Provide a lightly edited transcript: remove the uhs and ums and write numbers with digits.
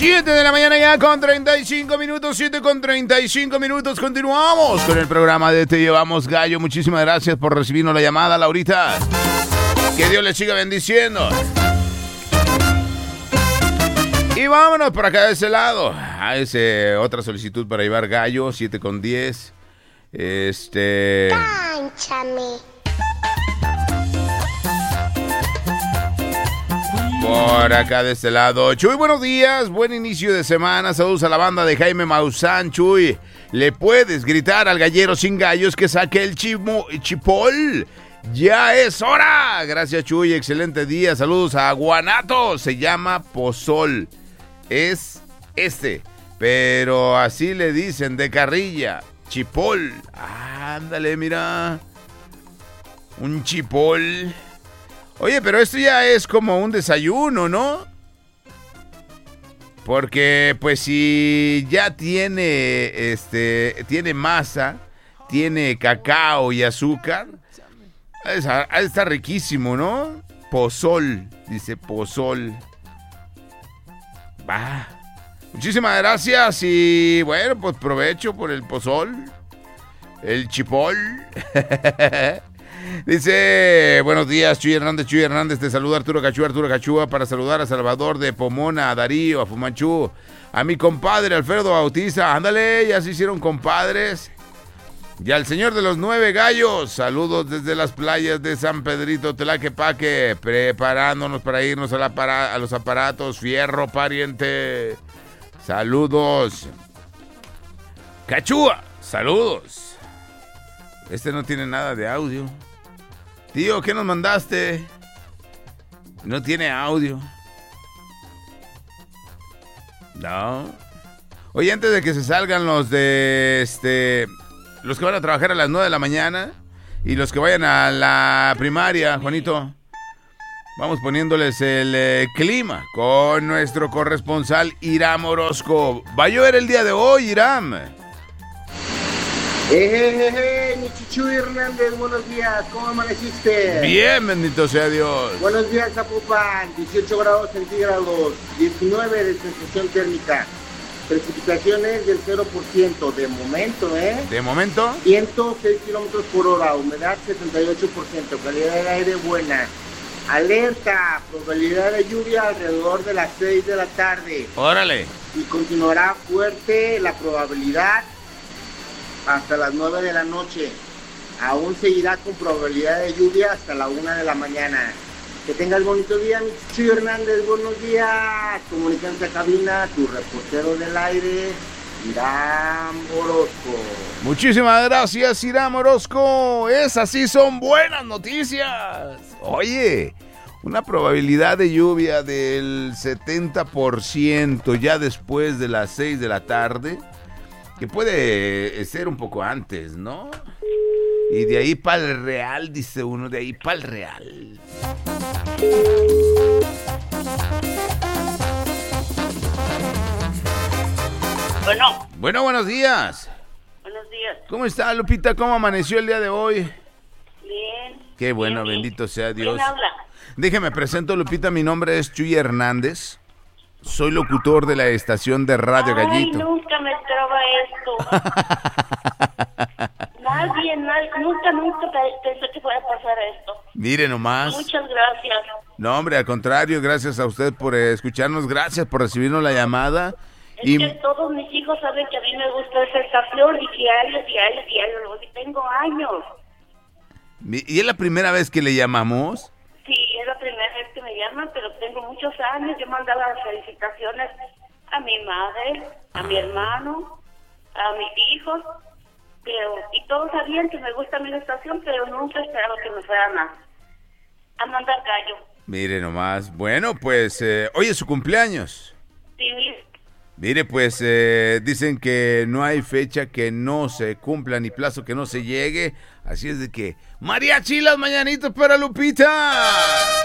7 de la mañana ya con 35 minutos, 7 con 35 minutos. Continuamos con el programa de Te Llevamos Gallo. Muchísimas gracias por recibirnos la llamada, Laurita. Que Dios le siga bendiciendo. Y vámonos por acá de ese lado. Otra solicitud para llevar gallo, 7 con 10. Cánchame. Por acá de este lado. Chuy, buenos días, buen inicio de semana. Saludos a la banda de Jaime Maussan. Chuy, ¿le puedes gritar al gallero sin gallos que saque el chipol? ¡Ya es hora! Gracias, Chuy, excelente día. Saludos a Guanato, se llama pozol. Es pero así le dicen de carrilla. Chipol. Ándale, mira. Un chipol. Oye, pero esto ya es como un desayuno, ¿no? Porque, pues, si ya tiene, tiene masa, tiene cacao y azúcar, está riquísimo, ¿no? Pozol, dice pozol. Va. Muchísimas gracias y, bueno, pues provecho por el pozol, el chipol. Dice, buenos días, Chuy Hernández, te saluda Arturo Cachúa, para saludar a Salvador de Pomona, a Darío, a Fumanchú, a mi compadre Alfredo Bautista, ándale, ya se hicieron compadres, y al señor de los 9 gallos, saludos desde las playas de San Pedrito, Tlaquepaque, preparándonos para irnos a los aparatos, fierro, pariente, saludos, Cachúa, saludos, no tiene nada de audio. Tío, ¿qué nos mandaste? No tiene audio. No. Oye, antes de que se salgan los de los que van a trabajar a las 9 de la mañana y los que vayan a la primaria, Juanito, vamos poniéndoles el clima con nuestro corresponsal Iram Orozco. ¿Va a llover el día de hoy, Iram? Mi Chuy Hernández, buenos días, ¿cómo amaneciste? Bien, bendito sea Dios. Buenos días, Zapopan, 18 grados centígrados, 19 de sensación térmica, precipitaciones del 0%, de momento, ¿De momento? 106 kilómetros por hora, humedad 78%, calidad del aire buena. Alerta, probabilidad de lluvia alrededor de las 6 de la tarde. Órale. Y continuará fuerte la probabilidad hasta las 9 de la noche. Aún seguirá con probabilidad de lluvia hasta la 1 de la mañana. Que tengas bonito día, mi Chuy Hernández. Buenos días. Comunicante a cabina, tu reportero del aire, Iram Orozco. Muchísimas gracias, Iram Orozco. Esas sí son buenas noticias. Oye, una probabilidad de lluvia del 70% ya después de las 6 de la tarde. Que puede ser un poco antes, ¿no? Y de ahí para el real, dice uno, de ahí para el real. Bueno, buenos días. Buenos días. ¿Cómo está, Lupita? ¿Cómo amaneció el día de hoy? Bien. Qué bueno, bien. bendito sea Dios. ¿Quién habla? Déjeme presento, Lupita, mi nombre es Chuy Hernández. Soy locutor de la estación de Radio Gallito. Ay, nunca me esperaba esto. Nadie, nunca pensé que fuera a pasar esto. Mire nomás. Muchas gracias. No, hombre, al contrario, gracias a usted por escucharnos, gracias por recibirnos la llamada. Es que todos mis hijos saben que a mí me gusta esa estación y diario, y tengo años. ¿Y es la primera vez que le llamamos? Sí, es la primera vez que me llaman, pero tengo muchos años. Yo mandaba las felicitaciones a mi madre, a mi hermano, a mis hijos, y todos sabían que me gusta mi estación, pero nunca esperaba que me fueran a mandar gallo. Mire nomás, bueno, pues, hoy es su cumpleaños. Sí. Mire, pues, dicen que no hay fecha que no se cumpla ni plazo que no se llegue, así es de que, mariachi, las mañanitas para Lupita.